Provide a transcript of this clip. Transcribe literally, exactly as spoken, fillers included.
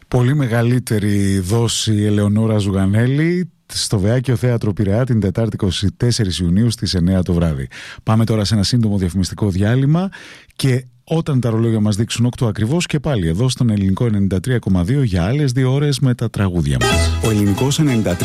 Πολύ μεγαλύτερη δόση Ελεονόρα Ζουγανέλη στο Βεάκιο Θέατρο Πειραιά την Τετάρτη είκοσι τέσσερις Ιουνίου στις εννιά το βράδυ. Πάμε τώρα σε ένα σύντομο διαφημιστικό διάλειμμα και όταν τα ρολόγια μας δείξουν οκτώ ακριβώς και πάλι εδώ στον Ελληνικό ενενήντα τρία κόμμα δύο για άλλες δύο ώρες με τα τραγούδια μας. Ο Ελληνικός ενενήντα τρία